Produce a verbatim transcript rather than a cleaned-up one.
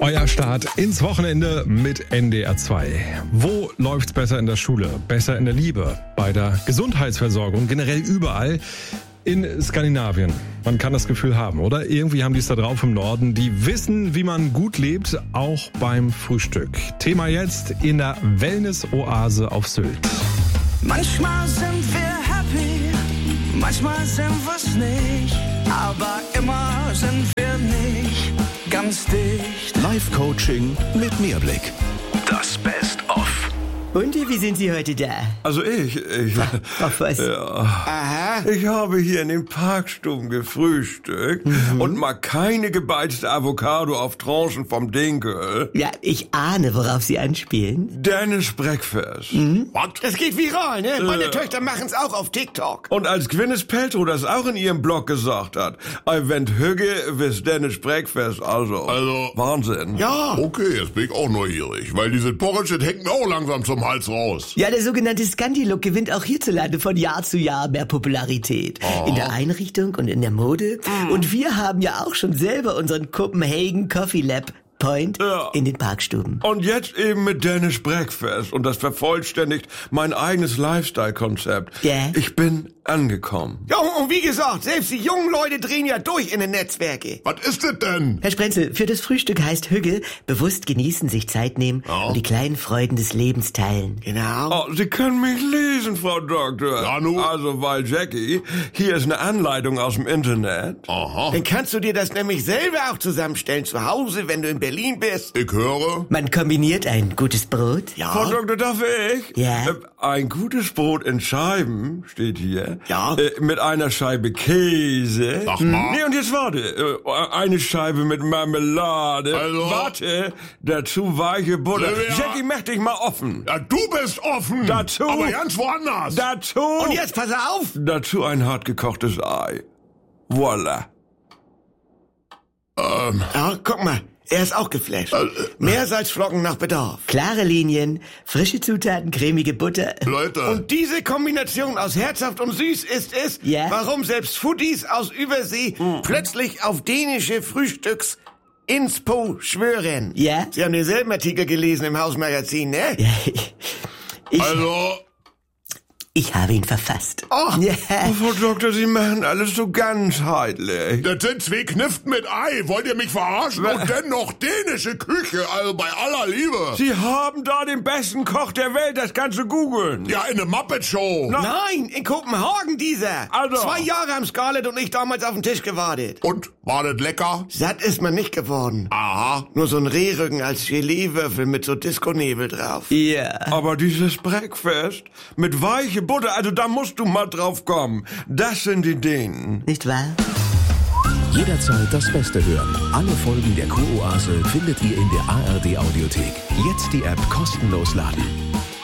Euer Start ins Wochenende mit N D R zwei. Wo läuft's besser in der Schule? Besser in der Liebe? Bei der Gesundheitsversorgung? Generell überall? In Skandinavien. Man kann das Gefühl haben, oder? Irgendwie haben die es da drauf im Norden. Die wissen, wie man gut lebt, auch beim Frühstück. Thema jetzt in der Wellness-Oase auf Sylt. Manchmal sind wir happy, manchmal sind wir's nicht, aber immer sind wir nicht ganz dicht. Live-Coaching mit Mehrblick. Das Best-of. Und wie sind Sie heute da? Also ich, ich... Auf was? Ja, Aha. ich habe hier in den Parkstuben gefrühstückt mhm. und mal keine gebeizte Avocado auf Tranchen vom Dinkel. Ja, ich ahne, worauf Sie anspielen. Dennis Breakfast. Mhm. Was? Das geht viral, ne? Meine äh. Töchter machen's auch auf TikTok. Und als Gwyneth Paltrow das auch in ihrem Blog gesagt hat, I went Hügge with Dennis Breakfast, also... Also... Wahnsinn. Ja. Okay, jetzt bin ich auch neugierig, weil diese Porridge hängt mir auch langsam zum Hals raus. Ja, der sogenannte Scandi-Look gewinnt auch hierzulande von Jahr zu Jahr mehr Popularität. Aha. In der Einrichtung und in der Mode. Mhm. Und wir haben ja auch schon selber unseren Copenhagen Coffee Lab Point ja. in den Parkstuben. Und jetzt eben mit Dennis Breakfast. Und das vervollständigt mein eigenes Lifestyle-Konzept. Ja. Ich bin angekommen. Ja, und wie gesagt, selbst die jungen Leute drehen ja durch in den Netzwerke. Was ist das denn? Herr Sprenzel, für das Frühstück heißt Hügge, bewusst genießen, sich Zeit nehmen Ja. und die kleinen Freuden des Lebens teilen. Genau. Oh, Sie können mich lesen, Frau Doktor. Ja, nu? Also, weil Jackie, hier ist eine Anleitung aus dem Internet. Aha. Dann kannst du dir das nämlich selber auch zusammenstellen zu Hause, wenn du in Berlin bist. Ich höre. Man kombiniert ein gutes Brot. Frau Ja. Doktor, darf ich? Ja. Äh, Ein gutes Brot in Scheiben, steht hier. Ja. Äh, mit einer Scheibe Käse. Sag mal. Nee, und jetzt warte. Äh, eine Scheibe mit Marmelade. Also? Warte. Dazu weiche Butter. Silvia. Jackie, mach dich mal offen. Ja, du bist offen. Dazu. Aber ganz woanders. Dazu. Und jetzt pass auf. Dazu ein hart gekochtes Ei. Voila. Ähm, Ja, guck mal. Er ist auch geflasht. Äh, Mehr Salzflocken nach Bedarf. Klare Linien, frische Zutaten, cremige Butter. Leute. Und diese Kombination aus herzhaft und süß ist es, Ja. warum selbst Foodies aus Übersee plötzlich auf dänische Frühstücks Inspo schwören. Ja? Sie haben denselben Artikel gelesen im Hausmagazin, ne? Ja, ich, also, ich habe ihn verfasst. Oh. Ja. Oh, Frau Doktor, Sie machen alles so ganzheitlich. das sind zwei Kniften mit Ei. Wollt ihr mich verarschen? Und dennoch dänische Küche, also bei aller Liebe. Sie haben da den besten Koch der Welt, das kannst du googeln. Ja, in der Muppet-Show. Nein, in Kopenhagen dieser. Also. Zwei Jahre haben Scarlett und ich damals auf den Tisch gewartet. Und, war das lecker? Satt ist man nicht geworden. Aha. Nur so ein Rehrücken als Geleewürfel mit so Disco-Nebel drauf. Ja. Aber dieses Breakfast mit weiche Butter, also da musst du mal drauf kommen. Das sind die Dänen. Nicht wahr? Jederzeit das Beste hören. Alle Folgen der Kuroase findet ihr in der A R D Audiothek. Jetzt die App kostenlos laden.